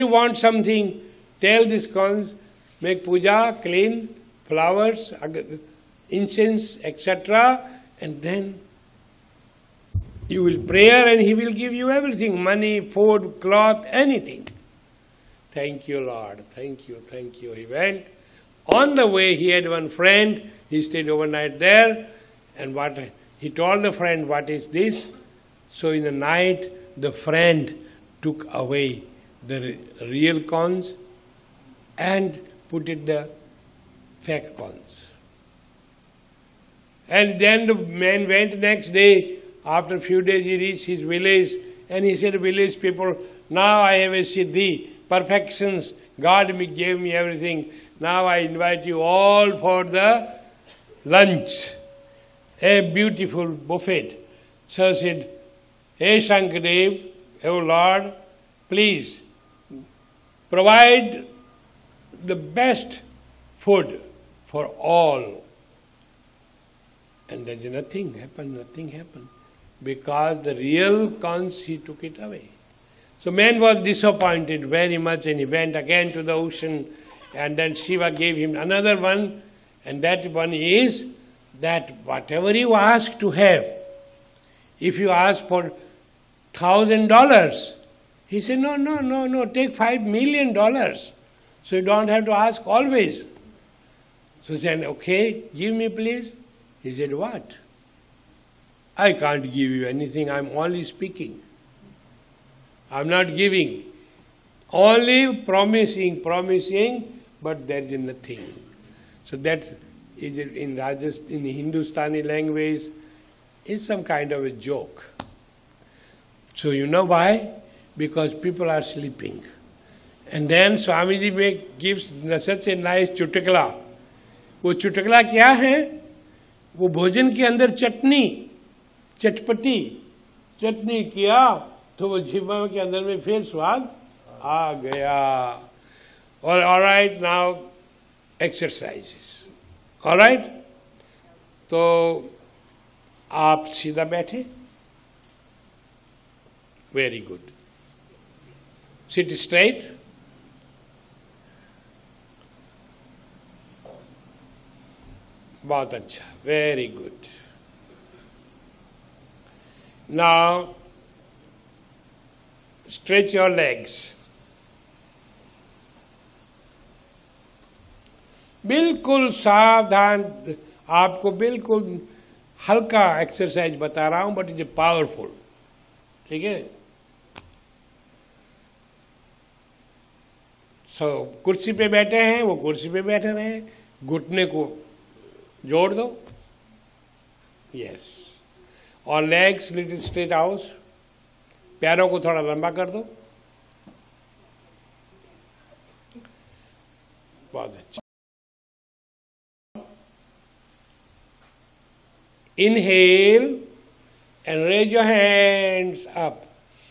you want something, tell this cons, make puja, clean, flowers, incense, etc. And then you will pray and he will give you everything, money, food, cloth, anything. Thank you, Lord. Thank you, thank you. He went. On the way, he had one friend. He stayed overnight there. And he told the friend, what is this? So in the night, the friend took away the real cons and put it the fake cons. And then the man went next day. After a few days, he reached his village and he said, village people, now I have a siddhi, perfections. God gave me everything. Now I invite you all for the lunch. A beautiful buffet. So said, Hey Shankadev, oh Lord, please provide the best food for all. And there is nothing happened. Because the real cons, he took it away. So man was disappointed very much and he went again to the ocean and then Shiva gave him another one, and that one is that whatever you ask to have, if you ask for $1,000, he said, no, take $5 million. So you don't have to ask always. So he said, okay, give me please. He said, what? I can't give you anything, I'm only speaking. I'm not giving. Only promising, but there is nothing. So that is in the Hindustani language, is some kind of a joke. So you know why? Because people are sleeping. And then Swamiji gives such a nice chutakla. वो चुटकला क्या है? वो भोजन के अंदर चटपटी किया तो वो जीवा के अंदर में फिर स्वाद आ गया. All right, now exercises. All right? तो आप सीधा बैठे. Very good. Sit straight. बहुत अच्छा. Very good. Now, stretch your legs. बिल्कुल सावधान, आपको बिल्कुल हल्का एक्सरसाइज बता रहा हूं, बट इट इज पावरफुल. ठीक है? सो कुर्सी पे बैठे हैं, वो कुर्सी पे बैठे रहे, घुटने को जोड़ दो. यस. और लेग्स लिटिल स्ट्रेट आउट. पैरों को थोड़ा लंबा कर दो. बहुत अच्छा. Inhale and raise your hands up.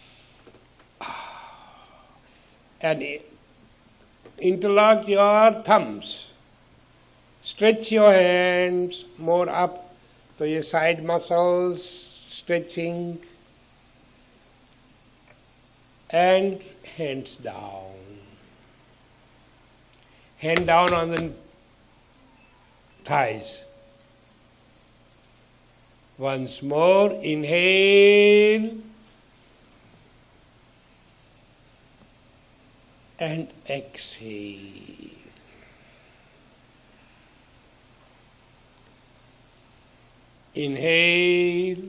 And interlock your thumbs. Stretch your hands more up to your side muscles, stretching. And hands down. Hand down on the thighs. Once more, inhale and exhale. Inhale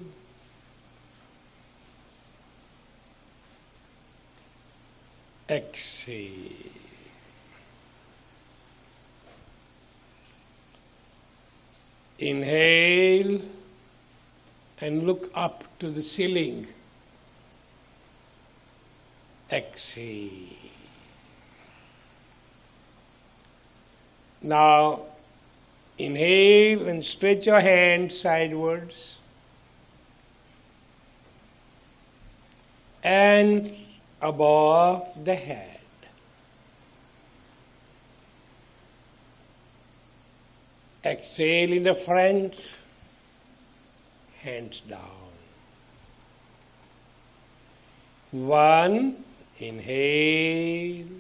exhale. Inhale and look up to the ceiling. Exhale. Now, inhale and stretch your hands sidewards. And above the head. Exhale in the front. Hands down. One, Inhale.